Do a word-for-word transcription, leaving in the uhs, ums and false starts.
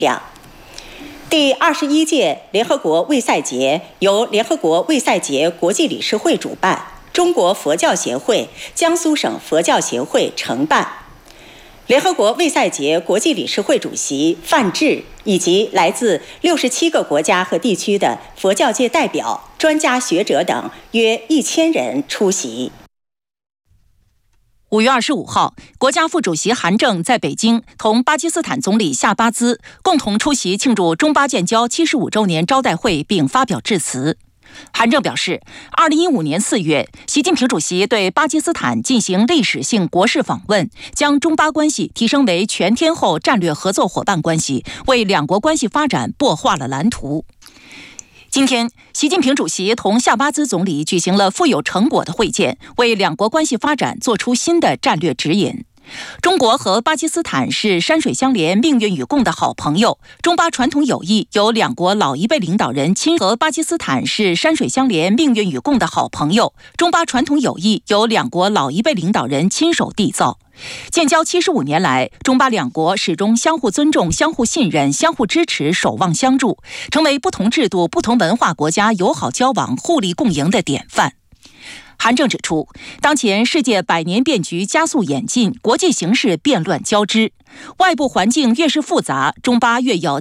量。第二十一届联合国卫赛节由联合国卫赛节国际理事会主办，中国佛教协会、江苏省佛教协会承办。联合国卫赛节国际理事会主席范志以及来自六十七个国家和地区的佛教界代表、专家学者等约一千人出席。 五月二十五号，国家副主席韩正在北京同巴基斯坦总理夏巴兹共同出席庆祝中巴建交七十五周年招待会，并发表致辞。韩正表示，二零一五年四月，习近平主席对巴基斯坦进行历史性国事访问，将中巴关系提升为全天候战略合作伙伴关系，为两国关系发展擘画了蓝图。今天，习近平主席同夏巴兹总理举行了富有成果的会见，为两国关系发展做出新的战略指引。中国和巴基斯坦是山水相连、命运与共的好朋友。中巴传统友谊由两国老一辈领导人亲和巴基斯坦是山水相连、命运与共的好朋友。中巴传统友谊由两国老一辈领导人亲手缔造。建交七十五年来，中巴两国始终相互尊重、相互信任、相互支持、守望相助，成为不同制度、不同文化国家友好交往、互利共赢的典范。韩正指出，当前世界百年变局加速演进，国际形势变乱交织，外部环境越是复杂，中巴越要